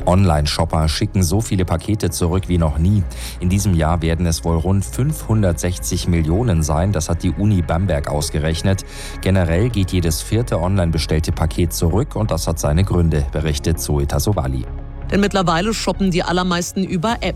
Online-Shopper schicken so viele Pakete zurück wie noch nie. In diesem Jahr werden es wohl rund 560 Millionen sein, das hat die Uni Bamberg ausgerechnet. Generell geht jedes 4. online bestellte Paket zurück und das hat seine Gründe, berichtet Zoe Tassovali. Denn mittlerweile shoppen die allermeisten über App.